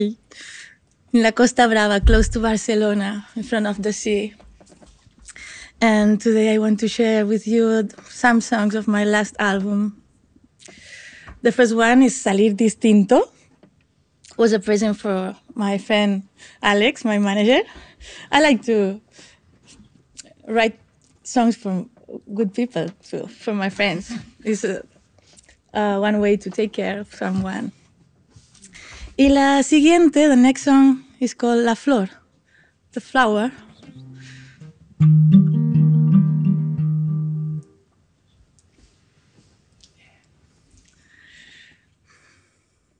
in La Costa Brava, close to Barcelona, in front of the sea. And today I want to share with you some songs of my last album. The first one is Salir Distinto. It was a present for my friend Alex, my manager. I like to write songs from good people, too, from my friends. It's one way to take care of someone. Y la siguiente, the next song is called La Flor, the flower.